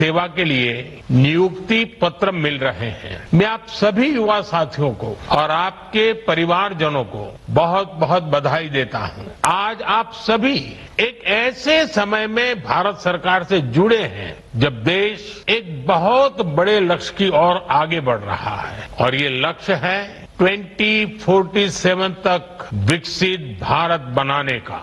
सेवा के लिए नियुक्ति पत्र मिल रहे हैं। मैं आप सभी युवा साथियों को और आपके परिवारजनों को बहुत बहुत बधाई देता हूं। आज आप सभी एक ऐसे समय में भारत सरकार से जुड़े हैं जब देश एक बहुत बड़े लक्ष्य की ओर आगे बढ़ रहा है और ये लक्ष्य है 2047 तक विकसित भारत बनाने का।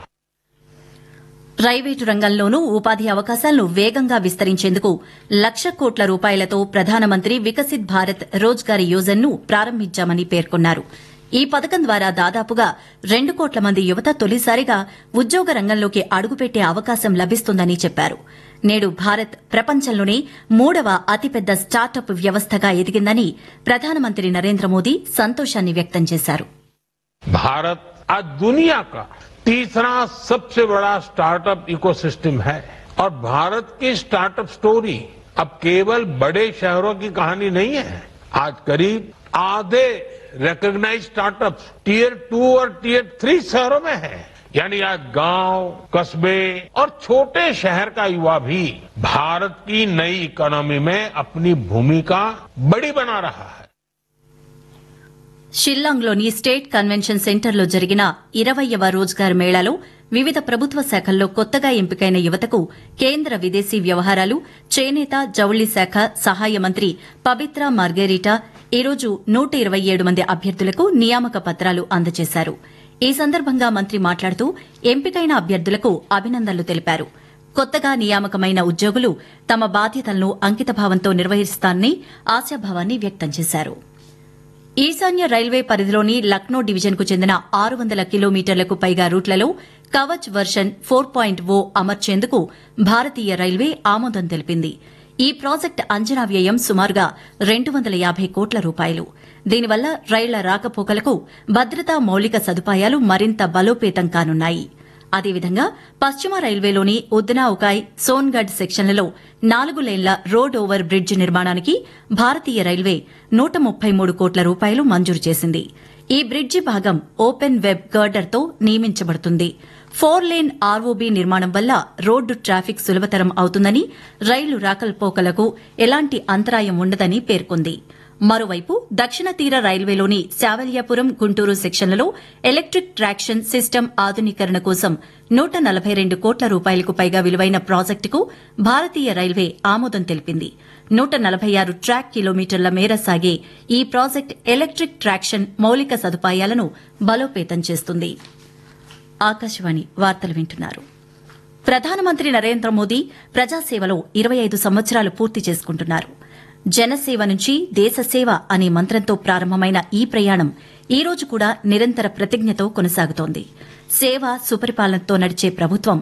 ప్రైవేటు రంగంలోనూ ఉపాధి అవకాశాలను వేగంగా విస్తరించేందుకు 1,00,000 కోట్ల రూపాయలతో ప్రధానమంత్రి వికసిత్ భారత్ రోజ్గార్ యోజనను ప్రారంభించామని పేర్కొన్నారు. ఈ పథకం ద్వారా దాదాపుగా 2 కోట్ల మంది యువత తొలిసారిగా ఉద్యోగ రంగంలోకి అడుగుపెట్టే అవకాశం లభిస్తుందని చెప్పారు. నేడు భారత్ ప్రపంచంలోనే 3వ అతిపెద్ద స్టార్టప్ వ్యవస్థగా ఎదిగిందని ప్రధానమంత్రి నరేంద్ర మోదీ సంతోషాన్ని వ్యక్తం చేశారు. भारत आज दुनिया का तीसरा सबसे बड़ा स्टार्टअप इकोसिस्टम है और भारत की स्टार्टअप स्टोरी अब केवल बड़े शहरों की कहानी नहीं है। आज करीब आधे रिकॉग्नाइज्ड स्टार्टअप टियर 2 और टियर 3 शहरों में है। यानी आज गांव, कस्बे और छोटे शहर का युवा भी भारत की नई इकोनॉमी में अपनी भूमिका बड़ी बना रहा है। షిల్లాంగ్లోని స్టేట్ కన్వెన్షన్ సెంటర్లో జరిగిన 20వ రోజ్గార్ మేళాలో వివిధ ప్రభుత్వ శాఖల్లో కొత్తగా ఎంపికైన యువతకు కేంద్ర విదేశీ వ్యవహారాలు, చేనేత, జౌళి శాఖ సహాయ మంత్రి పబిత్రా మార్గెరిటా ఈరోజు 127 మంది అభ్యర్థులకు నియామక పత్రాలు అందజేశారు. ఈ సందర్భంగా మంత్రి మాట్లాడుతూ ఎంపికైన అభ్యర్థులకు అభినందనలు తెలిపారు. కొత్తగా నియామకమైన ఉద్యోగులు తమ బాధ్యతలను అంకితభావంతో నిర్వహిస్తారని ఆశాభావాన్ని వ్యక్తం చేశారు. ఈశాన్య రైల్వే పరిధిలోని లక్నో డివిజన్కు చెందిన 600 కిలోమీటర్లకు పైగా రూట్లలో కవచ్ వర్షన్ 4.0 అమర్చేందుకు భారతీయ రైల్వే ఆమోదం తెలిపింది. ఈ ప్రాజెక్టు అంచనా వ్యయం సుమారుగా 250 కోట్ల రూపాయలు. దీనివల్ల రైళ్ల రాకపోకలకు భద్రతా మౌలిక సదుపాయాలు మరింత బలోపేతం కానున్నాయి. అదేవిధంగా పశ్చిమ రైల్వేలోని ఉద్నా ఉకాయ్, సోన్గఢ్ సెక్షన్లలో 4 లేన్ల రోడ్ ఓవర్ బ్రిడ్జ్ నిర్మాణానికి భారతీయ రైల్వే 133 కోట్ల రూపాయలు మంజూరు చేసింది. ఈ బ్రిడ్జి భాగం ఓపెన్ వెబ్ గర్డర్తో నియమించబడుతుంది. 4 లేన్ ఆర్ఓబీ నిర్మాణం వల్ల రోడ్డు ట్రాఫిక్ సులభతరం అవుతుందని, రైలు రాకపోకలకు ఎలాంటి అంతరాయం ఉండదని పేర్కొంది. మరోవైపు దక్షిణ తీర రైల్వేలోని Savalyapuram, Guntur సెక్షన్లలో electric traction system ఆధునీకరణ కోసం 142 కోట్ల రూపాయలకు పైగా విలువైన ప్రాజెక్టుకు భారతీయ రైల్వే ఆమోదం తెలిపింది. 146 ట్రాక్ కిలోమీటర్ల మేర సాగే ఈ ప్రాజెక్టు ఎలక్ట్రిక్ ట్రాక్షన్ మౌలిక సదుపాయాలను బలోపేతం చేస్తుంది. ఆకాశవాణి వార్తలు వింటున్నారు. ప్రధానమంత్రి నరేంద్ర మోదీ ప్రజాసేవలో 25 సంవత్సరాలు పూర్తి చేసుకుంటున్నారు. జనసేవ నుంచి దేశసేవ అనే మంత్రంతో ప్రారంభమైన ఈ ప్రయాణం ఈ రోజు కూడా నిరంతర ప్రతిజ్ఞతో కొనసాగుతోంది. సేవ, సుపరిపాలనతో నడిచే ప్రభుత్వం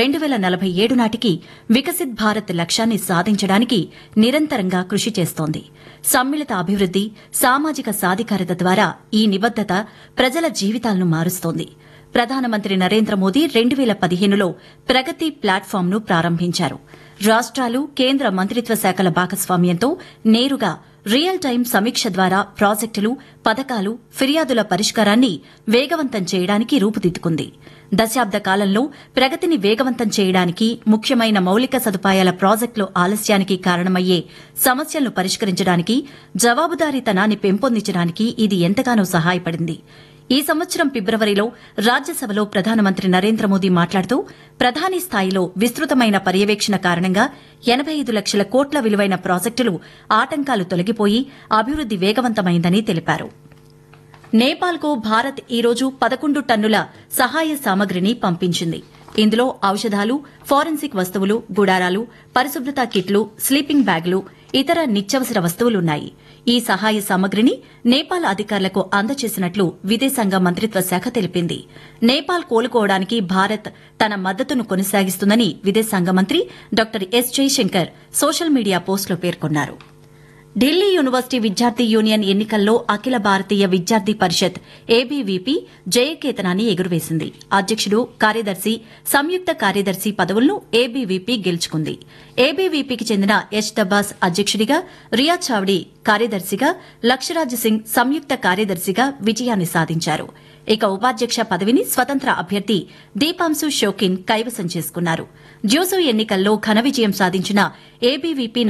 2047 నాటికి వికసిత్ భారత్ లక్ష్యాన్ని సాధించడానికి నిరంతరంగా కృషి చేస్తోంది. సమ్మిళిత అభివృద్ది, సామాజిక సాధికారత ద్వారా ఈ నిబద్దత ప్రజల జీవితాలను మారుస్తోంది. ప్రధానమంత్రి నరేంద్ర మోదీ 2015లో ప్రగతి ప్లాట్ఫామ్ను ప్రారంభించారు. రాష్ట్రాలు, కేంద్ర మంత్రిత్వ శాఖల భాగస్వామ్యంతో నేరుగా రియల్ టైం సమీక్ష ద్వారా ప్రాజెక్టులు, పథకాలు, ఫిర్యాదుల పరిష్కారాన్ని వేగవంతం చేయడానికి రూపుదిద్దుకుంది. దశాబ్ద కాలంలో ప్రగతిని వేగవంతం చేయడానికి, ముఖ్యమైన మౌలిక సదుపాయాల ప్రాజెక్టుల ఆలస్యానికి కారణమయ్యే సమస్యలను పరిష్కరించడానికి, జవాబుదారీతనాన్ని పెంపొందించడానికి ఇది ఎంతగానో సహాయపడింది. ఈ సంవత్సరం ఫిబ్రవరిలో రాజ్యసభలో ప్రధానమంత్రి నరేంద్ర మోదీ మాట్లాడుతూ ప్రధాని స్థాయిలో విస్తృతమైన పర్యవేక్షణ కారణంగా 85 లక్షల కోట్ల విలువైన ప్రాజెక్టులు ఆటంకాలు తొలగిపోయి అభివృద్ది వేగవంతమైందని తెలిపారు. నేపాల్కు భారత్ ఈరోజు 11 టన్నుల సహాయ సామగ్రిని పంపించింది. ఇందులో ఔషధాలు, ఫోరెన్సిక్ వస్తువులు, గుడారాలు, పరిశుభ్రత కిట్లు, స్లీపింగ్ బ్యాగులు, ఇతర నిత్యావసర వస్తువులున్నాయి. ఈ సహాయ సామగ్రిని నేపాల్ అధికారులకు అందజేసినట్లు విదేశాంగ మంత్రిత్వ శాఖ తెలిపింది. నేపాల్ కోలుకోవడానికి భారత్ తన మద్దతును కొనసాగిస్తుందని విదేశాంగ మంత్రి doctor yes Jaishankar social media పోస్టులో పేర్కొన్నారు. ఢిల్లీ యూనివర్సిటీ విద్యార్థి యూనియన్ ఎన్నికల్లో అఖిల భారతీయ విద్యార్థి పరిషత్ ఏబీవీపీ జయకేతనాన్ని ఎగురవేసింది. అధ్యకుడు, కార్యదర్శి, సంయుక్త కార్యదర్శి పదవులను ఏబీవీపీ గెలుచుకుంది. ఏబీవీపీకి చెందిన ఎచ్ దబ్బాస్ అధ్యకుడిగా, రియా చావ్డీ కార్యదర్శిగా, లక్షరాజ్ సింగ్ సంయుక్త కార్యదర్శిగా విజయాన్ని సాధించారు. ఇక ఉపాధ్యక్ష పదవిని స్వతంత్ర అభ్యర్థి దీపాంశు షోకిన్ కైవసం చేసుకున్నారు. జ్యూసో ఎన్నికల్లో ఘన విజయం సాధించిన ఏబీవీపీ